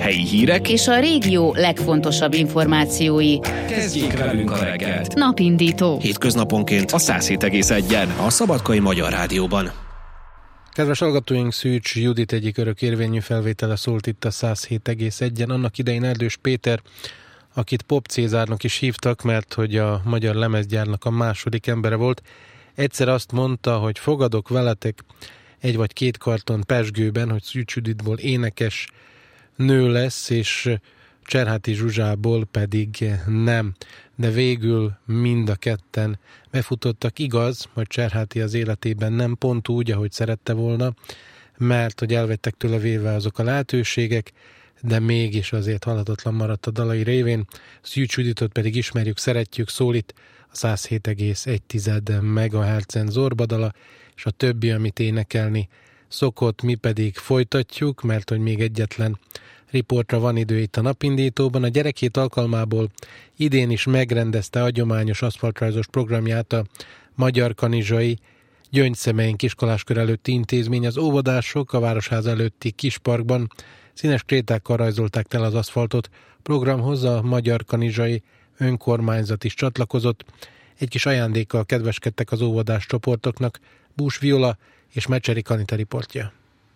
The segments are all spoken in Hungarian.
helyi hírek és a régió legfontosabb információi. Kezdjék velünk a reggelt. Napindító. Hétköznaponként a 107,1-en a Szabadkai Magyar Rádióban. Kedves hallgatóink, Szűcs Judit egyik örökérvényű felvétele szólt itt a 107,1-en. Annak idején Erdős Péter, akit Pop Cézárnak is hívtak, mert hogy a magyar lemezgyárnak a második embere volt, egyszer azt mondta, hogy fogadok veletek egy vagy két karton pezsgőben, hogy Szűcs Juditból énekes nő lesz, és Cserháti Zsuzsából pedig nem. De végül mind a ketten befutottak. Igaz, hogy Cserháti az életében nem pont úgy, ahogy szerette volna, mert hogy elvettek tőle véve azok a lehetőségek, de mégis azért halhatatlan maradt a dalai révén. Szűcs Juditot pedig ismerjük, szeretjük, szól itt a 107,1 MHz-en Zorbadala, és a többi, amit énekelni szokott, mi pedig folytatjuk, mert hogy még egyetlen riportra van idő itt a Napindítóban. A Gyerekhét alkalmából idén is megrendezte hagyományos aszfaltrajzos programját a Magyar Kanizsai Gyöngyszemeink iskoláskör előtti intézmény. Az óvodások a Városház előtti kisparkban színes krétákkal rajzolták el az aszfaltot. Programhoz a Magyar Kanizsai önkormányzat is csatlakozott. Egy kis ajándékkal kedveskedtek az óvodás csoportoknak. Bús Viola és Mecseri Kanita riportja.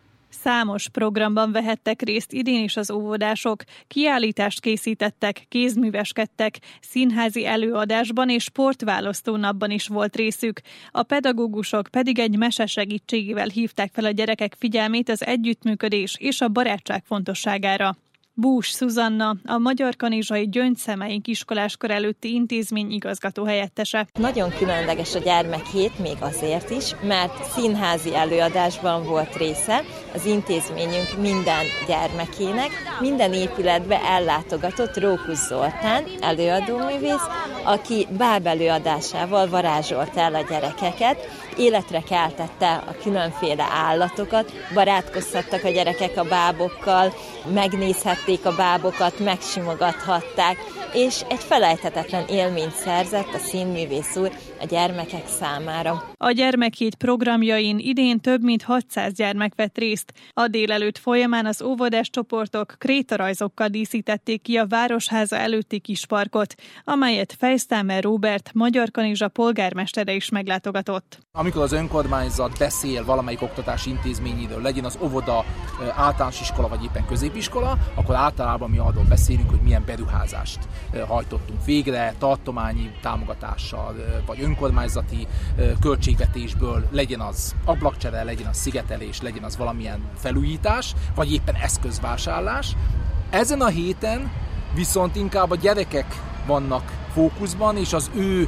Számos programban vehettek részt idén is az óvodások, kiállítást készítettek, kézműveskedtek, színházi előadásban és sportválasztó napban is volt részük. A pedagógusok pedig egy mese segítségével hívták fel a gyerekek figyelmét az együttműködés és a barátság fontosságára. Bús Szuzanna, a Magyar Kanizsai Gyöngyszemeink iskoláskör előtti intézmény igazgató helyettese. Nagyon különleges a gyermekhét még azért is, mert színházi előadásban volt része az intézményünk minden gyermekének. Minden épületbe ellátogatott Rókusz Zoltán, előadóművész, aki báb előadásával varázsolt el a gyerekeket, életre keltette a különféle állatokat, barátkozhattak a gyerekek a bábokkal, megnézhették a bábokat, megsimogathatták, és egy felejthetetlen élményt szerzett a színművész úr a gyermekek számára. A gyermekhét programjain idén több mint 600 gyermek vett részt. A délelőtt folyamán az óvodás csoportok krétarajzokkal díszítették ki a Városháza előtti kisparkot, amelyet Fejsztámer Róbert, Magyar Kanizsa polgármestere is meglátogatott. Amikor az önkormányzat beszél valamelyik oktatási intézményéről, legyen az óvoda, általános iskola vagy éppen középiskola, akkor általában mi arról beszélünk, hogy milyen beruházást hajtottunk végre, tartományi támogatással, vagy önkormányzati költségvetésből, legyen az ablakcsere, legyen az szigetelés, legyen az valamilyen felújítás, vagy éppen eszközvásárlás. Ezen a héten viszont inkább a gyerekek vannak fókuszban, és az ő,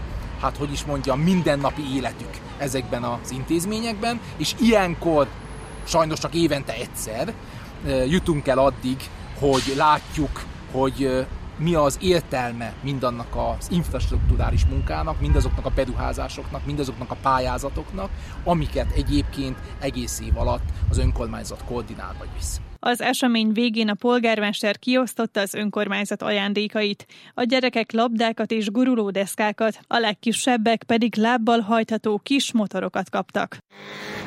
mindennapi életük ezekben az intézményekben, és ilyenkor sajnos csak évente egyszer jutunk el addig, hogy látjuk, hogy mi az értelme mindannak az infrastrukturális munkának, mindazoknak a beruházásoknak, mindazoknak a pályázatoknak, amiket egyébként egész év alatt az önkormányzat koordinál vagy visz. Az esemény végén a polgármester kiosztotta az önkormányzat ajándékait. A gyerekek labdákat és gurulódeszkákat, a legkisebbek pedig lábbal hajtható kis motorokat kaptak.